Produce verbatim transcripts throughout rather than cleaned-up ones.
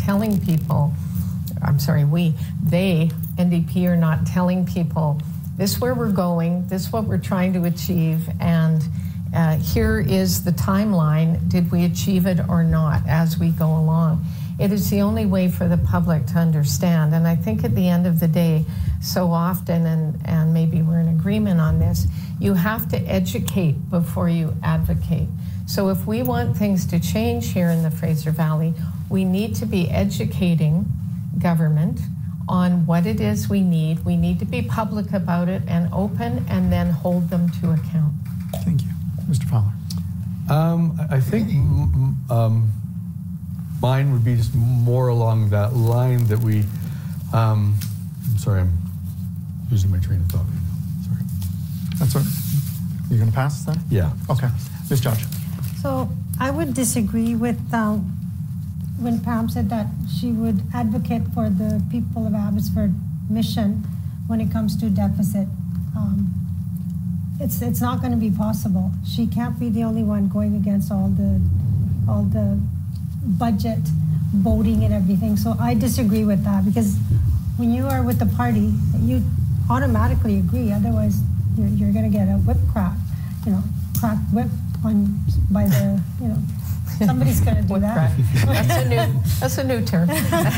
telling people, I'm sorry, we, they, N D P are not telling people, this is where we're going, this is what we're trying to achieve, and uh, here is the timeline, did we achieve it or not as we go along. It is the only way for the public to understand, and I think at the end of the day, so often, and, and maybe we're in agreement on this, you have to educate before you advocate. So if we want things to change here in the Fraser Valley, we need to be educating government on what it is we need. We need to be public about it and open, and then hold them to account. Thank you. Mister Fowler. Um, I think um, mine would be just more along that line that we, um, I'm sorry, I'm losing my train of thought right now. Sorry. That's all right. You're going to pass then? Yeah. Okay. Miz Judge. So I would disagree with um, when Pam said that she would advocate for the people of Abbotsford mission when it comes to deficit. Um, it's it's not going to be possible. She can't be the only one going against all the all the budget voting and everything. So I disagree with that, because when you are with the party, you automatically agree. Otherwise, you're, you're going to get a whip crack, you know, crack whip on by the, you know, somebody's going to do that. That's a new that's a new term.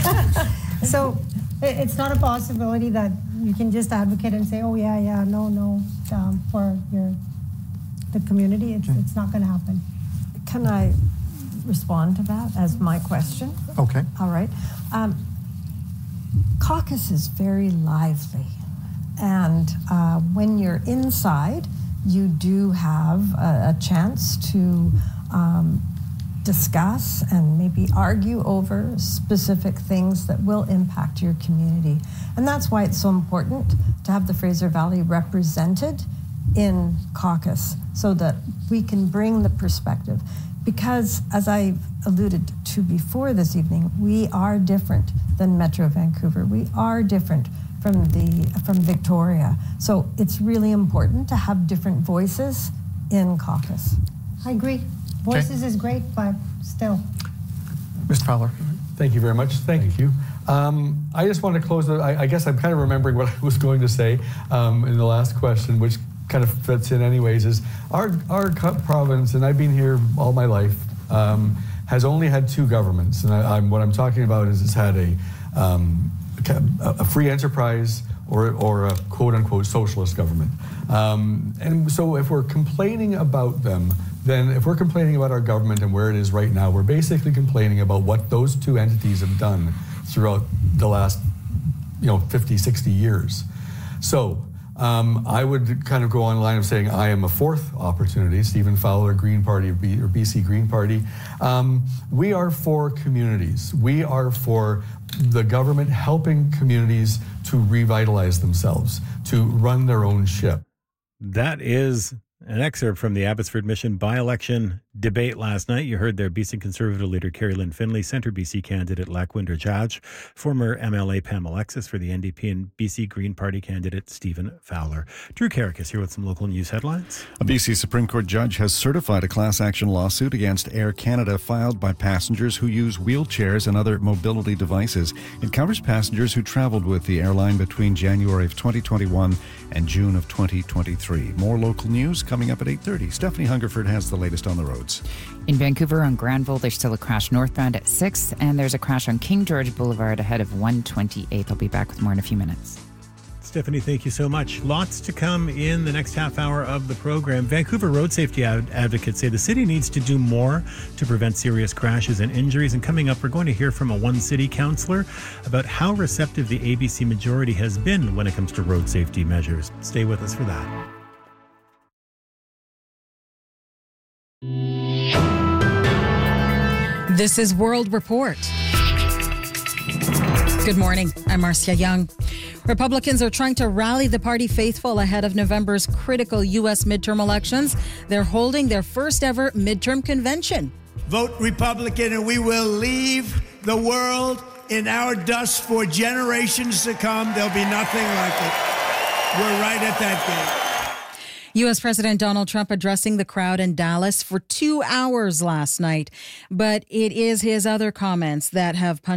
So it, it's not a possibility that you can just advocate and say, oh yeah, yeah, no, no, um, for your the community. It's it's not going to happen. Can I respond to that as my question? Okay. All right. Um, caucus is very lively, and uh, when you're inside, you do have a, a chance to um, discuss and maybe argue over specific things that will impact your community. And that's why it's so important to have the Fraser Valley represented in caucus, so that we can bring the perspective. Because, as I've alluded to before this evening, we are different than Metro Vancouver. We are different from the from Victoria. So it's really important to have different voices in caucus. I agree. Voices is great, but still. Mister Fowler. Thank you very much. Thank you. Um, I just want to close. The, I, I guess I'm kind of remembering what I was going to say um, in the last question, which kind of fits in anyways, is our, our province, and I've been here all my life, um, has only had two governments. And I, I'm, what I'm talking about is it's had a, um, a free enterprise or, or a quote-unquote socialist government. Um, and so if we're complaining about them, then if we're complaining about our government and where it is right now, we're basically complaining about what those two entities have done throughout the last, you know, fifty, sixty years. So um, I would kind of go on the line of saying I am a fourth opportunity, Stephen Fowler, Green Party, of B, or B C Green Party. Um, we are for communities. We are for the government helping communities to revitalize themselves, to run their own ship. That is an excerpt from the Abbotsford Mission by-election debate last night. You heard their B C Conservative leader Carrie Lynn Finlay, Centre B C candidate Lakhwinder Judge, former M L A Pam Alexis for the N D P, and B C Green Party candidate Stephen Fowler. Drew Carrick is here with some local news headlines. A B C Supreme Court judge has certified a class action lawsuit against Air Canada filed by passengers who use wheelchairs and other mobility devices. It covers passengers who traveled with the airline between January of twenty twenty-one and June of twenty twenty-three. More local news coming up at eight thirty. Stephanie Hungerford has the latest on the roads. In Vancouver on Granville, there's still a crash northbound at sixth, and there's a crash on King George Boulevard ahead of one twenty-eighth. I'll be back with more in a few minutes. Stephanie, thank you so much. Lots to come in the next half hour of the program. Vancouver road safety ad- advocates say the city needs to do more to prevent serious crashes and injuries. And coming up, we're going to hear from a One City councillor about how receptive the A B C majority has been when it comes to road safety measures. Stay with us for that. This is World Report. Good morning. I'm Marcia Young. Republicans are trying to rally the party faithful ahead of November's critical U S midterm elections. They're holding their first ever midterm convention. Vote Republican and we will leave the world in our dust for generations to come. There'll be nothing like it. We're right at that gate. U S President Donald Trump addressing the crowd in Dallas for two hours last night. But it is his other comments that have punched